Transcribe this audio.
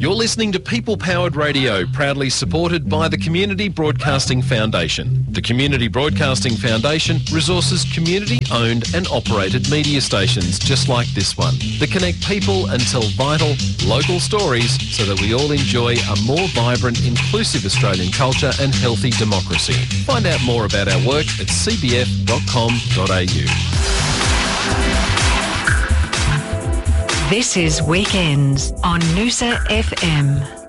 You're listening to People Powered Radio, proudly supported by the Community Broadcasting Foundation. The Community Broadcasting Foundation resources community-owned and operated media stations just like this one that connect people and tell vital, local stories so that we all enjoy a more vibrant, inclusive Australian culture and healthy democracy. Find out more about our work at cbf.com.au. This is Weekends on Noosa FM.